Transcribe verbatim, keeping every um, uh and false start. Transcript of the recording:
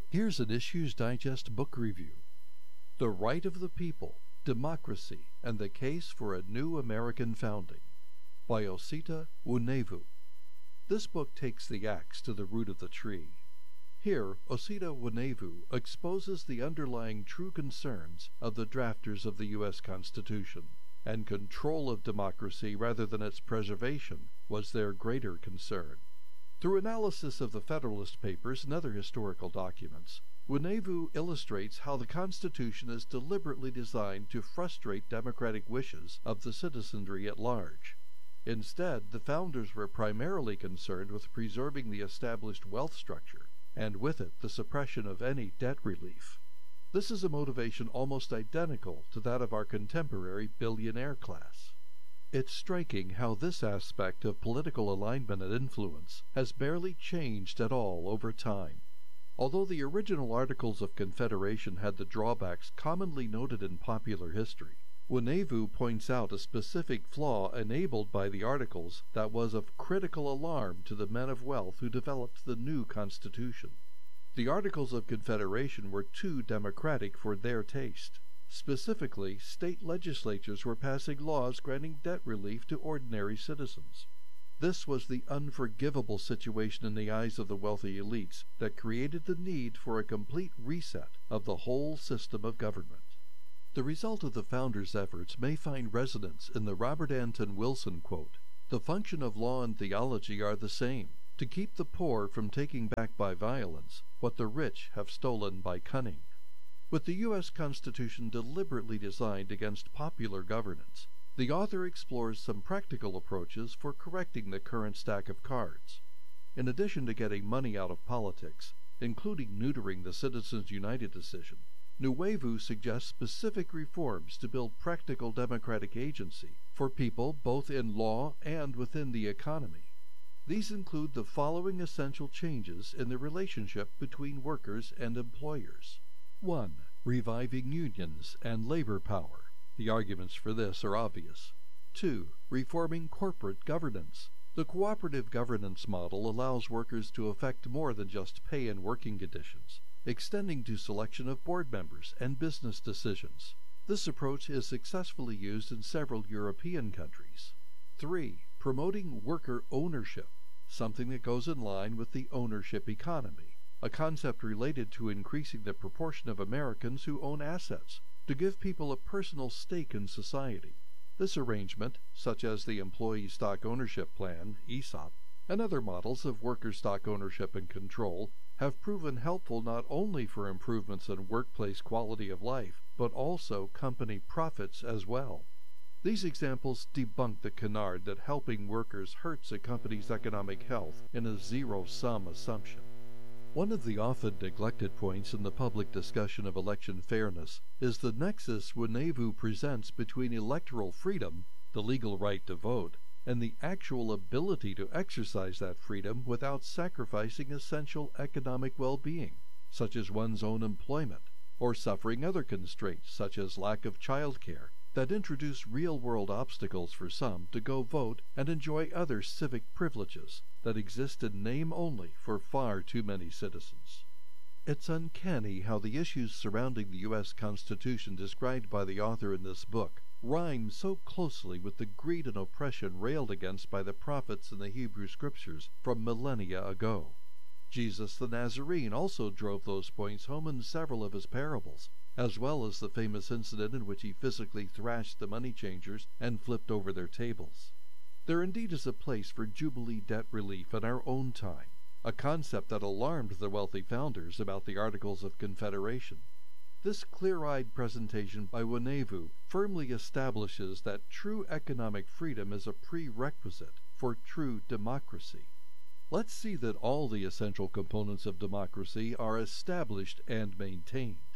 Here's an Issues Digest book review. The Right of the People, Democracy, and the Case for a New American Founding by Osita Nwonevu. This book takes the axe to the root of the tree. Here, Osita Nwonevu exposes the underlying true concerns of the drafters of the U S Constitution, and control of democracy rather than its preservation was their greater concern. Through analysis of the Federalist Papers and other historical documents, Nwonevu illustrates how the Constitution is deliberately designed to frustrate democratic wishes of the citizenry at large. Instead, the founders were primarily concerned with preserving the established wealth structure, and with it the suppression of any debt relief. This is a motivation almost identical to that of our contemporary billionaire class. It's striking how this aspect of political alignment and influence has barely changed at all over time. Although the original Articles of Confederation had the drawbacks commonly noted in popular history, Nwonevu points out a specific flaw enabled by the Articles that was of critical alarm to the men of wealth who developed the new Constitution. The Articles of Confederation were too democratic for their taste. Specifically, state legislatures were passing laws granting debt relief to ordinary citizens. This was the unforgivable situation in the eyes of the wealthy elites that created the need for a complete reset of the whole system of government. The result of the founders' efforts may find resonance in the Robert Anton Wilson quote, "The function of law and theology are the same, to keep the poor from taking back by violence what the rich have stolen by cunning." With the U S Constitution deliberately designed against popular governance, the author explores some practical approaches for correcting the current stack of cards. In addition to getting money out of politics, including neutering the Citizens United decision, Nwonevu suggests specific reforms to build practical democratic agency for people both in law and within the economy. These include the following essential changes in the relationship between workers and employers. one. Reviving unions and labor power. The arguments for this are obvious. two. Reforming corporate governance. The cooperative governance model allows workers to affect more than just pay and working conditions, extending to selection of board members and business decisions. This approach is successfully used in several European countries. three. Promoting worker ownership, something that goes in line with the ownership economy, a concept related to increasing the proportion of Americans who own assets, to give people a personal stake in society. This arrangement, such as the Employee Stock Ownership Plan, E S O P, and other models of worker stock ownership and control, have proven helpful not only for improvements in workplace quality of life, but also company profits as well. These examples debunk the canard that helping workers hurts a company's economic health in a zero-sum assumption. One of the often neglected points in the public discussion of election fairness is the nexus Nwonevu presents between electoral freedom, the legal right to vote, and the actual ability to exercise that freedom without sacrificing essential economic well-being, such as one's own employment, or suffering other constraints such as lack of child care, that introduce real-world obstacles for some to go vote and enjoy other civic privileges that exist in name only for far too many citizens. It's uncanny how the issues surrounding the U S Constitution described by the author in this book rhyme so closely with the greed and oppression railed against by the prophets in the Hebrew Scriptures from millennia ago. Jesus the Nazarene also drove those points home in several of his parables, as well as the famous incident in which he physically thrashed the money changers and flipped over their tables. There indeed is a place for Jubilee debt relief in our own time, a concept that alarmed the wealthy founders about the Articles of Confederation. This clear-eyed presentation by Nwonevu firmly establishes that true economic freedom is a prerequisite for true democracy. Let's see that all the essential components of democracy are established and maintained.